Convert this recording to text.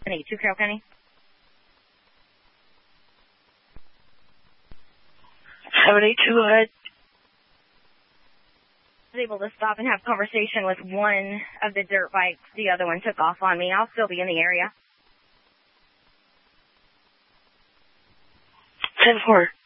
782 Carroll County. 782, go ahead. I was able to stop and have conversation with one of the dirt bikes. The other one took off on me. I'll still be in the area. 10-4.